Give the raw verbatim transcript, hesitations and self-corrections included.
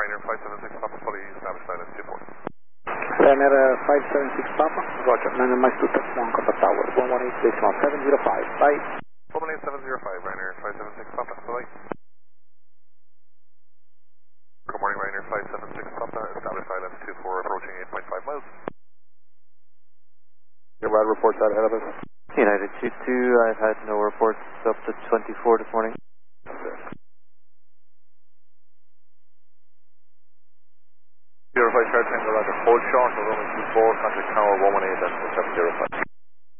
Ryanair five seven six Papa, fully established silence two four. Ryanair uh, five seven six Papa, roger, nine miles to touch one Contact Tower, one one eight decimal seven zero five, bye. one one eight seven zero five, Ryanair five seven six Papa, bye. Good morning, Ryanair five seven six Papa, established silence two four, approaching eight point five miles. Your rad reports out ahead of us? United two two, I've had no reports up to twenty-four this morning. zero five Charlie Tango, roger, hold short, we're running two four, contact tower one one eight, that's seven zero five.